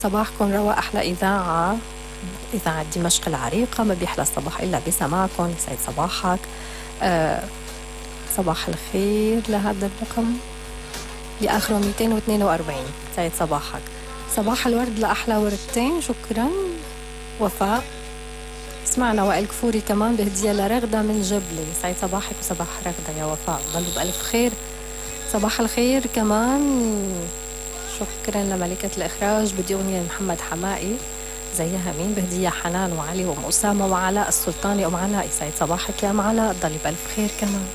صباحكم روا أحلى إذاعة، إذاعة دمشق العريقة. ما بيحلى الصباح إلا بسماعكم. يسعد صباحك. صباح الخير لهذا الرقم بآخره 242. يسعد صباحك. صباح الورد لأحلى وردتين. شكرا وفاء. سمعنا وائل كفوري كمان بهدية لرغدة من جبلة. يسعد صباحك وصباح رغدة يا وفاء، ضلوا بألف خير. صباح الخير كمان. شكرا لملكة الإخراج. بدي أغنية محمد حمائي زيها مين بهدية حنان وعلي وأم أسامة وعلاء السلطاني أم علاء. يسعد صباحك يا أم علاء، ضلي بألف خير كمان.